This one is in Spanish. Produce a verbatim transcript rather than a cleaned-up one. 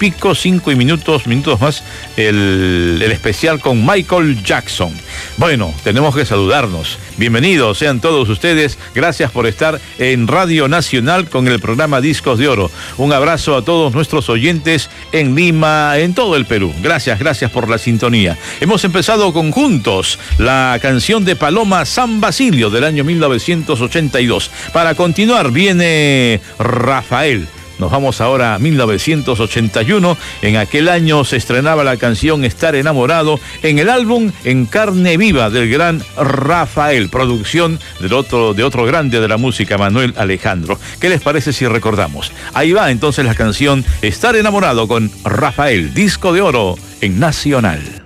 pico, cinco y minutos, minutos más, el, el especial con Michael Jackson. Bueno, tenemos que saludarnos. Bienvenidos sean todos ustedes. Gracias por estar en Radio Nacional con el programa Discos de Oro. Un abrazo a todos nuestros oyentes en Lima, en todo el Perú. Gracias, gracias por la sintonía. Hemos empezado con Juntos, la canción de Paloma San Basilio del año mil novecientos ochenta y dos. Para continuar viene Rafael. Nos vamos ahora a mil novecientos ochenta y uno. En aquel año se estrenaba la canción Estar Enamorado en el álbum En Carne Viva del gran Rafael, producción del otro, de otro grande de la música, Manuel Alejandro. ¿Qué les parece si recordamos? Ahí va entonces la canción Estar Enamorado con Rafael, disco de oro en Nacional.